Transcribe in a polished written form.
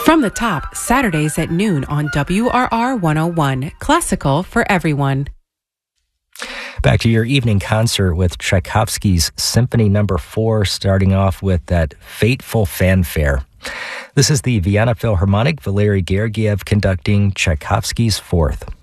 From the Top, Saturdays at noon on WRR 101, classical for everyone. Back to your evening concert with Tchaikovsky's Symphony No. 4, starting off with that fateful fanfare. This is the Vienna Philharmonic, Valery Gergiev conducting Tchaikovsky's Fourth.